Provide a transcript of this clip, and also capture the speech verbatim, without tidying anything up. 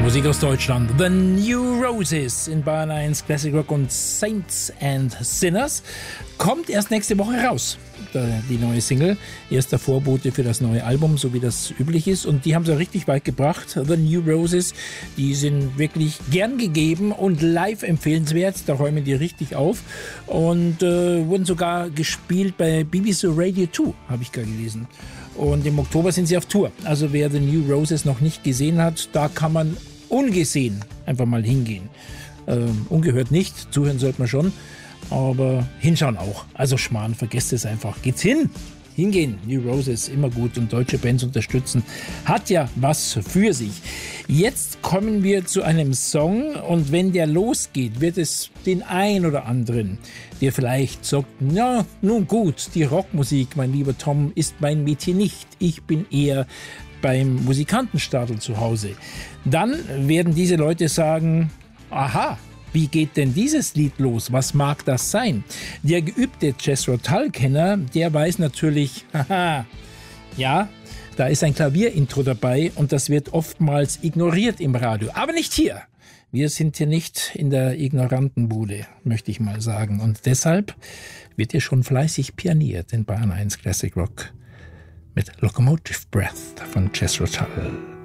Musik aus Deutschland. The New Roses in Bayern eins Classic Rock und Saints and Sinners kommt erst nächste Woche raus. Die neue Single, erster Vorbote für das neue Album, so wie das üblich ist. Und die haben sie richtig weit gebracht. The New Roses, die sind wirklich gern gegeben und live empfehlenswert. Da räumen die richtig auf. Und äh, wurden sogar gespielt bei B B C Radio zwei, habe ich gerade gelesen. Und im Oktober sind sie auf Tour. Also wer The New Roses noch nicht gesehen hat, da kann man ungesehen einfach mal hingehen. Ähm, ungehört nicht, zuhören sollte man schon. Aber hinschauen auch. Also Schmarrn, vergesst es einfach. Geht's hin? Hingehen. New Roses, immer gut. Und deutsche Bands unterstützen. Hat ja was für sich. Jetzt kommen wir zu einem Song. Und wenn der losgeht, wird es den ein oder anderen, der vielleicht sagt, na, nun gut, die Rockmusik, mein lieber Tom, ist mein Metier nicht. Ich bin eher beim Musikantenstadel zu Hause. Dann werden diese Leute sagen, aha, wie geht denn dieses Lied los? Was mag das sein? Der geübte Jethro Tull-Kenner, der weiß natürlich, haha, ja, da ist ein Klavierintro dabei und das wird oftmals ignoriert im Radio. Aber nicht hier. Wir sind hier nicht in der Ignorantenbude, möchte ich mal sagen. Und deshalb wird hier schon fleißig pianiert in Bayern eins Classic Rock mit Locomotive Breath von Jethro Tull.